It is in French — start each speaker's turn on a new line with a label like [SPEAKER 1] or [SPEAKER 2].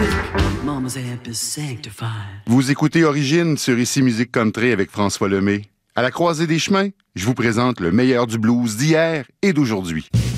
[SPEAKER 1] Mama's amp is sanctified.
[SPEAKER 2] Vous écoutez Origine sur Ici Musique Country avec François Lemay. À la croisée des chemins, je vous présente le meilleur du blues d'hier et d'aujourd'hui.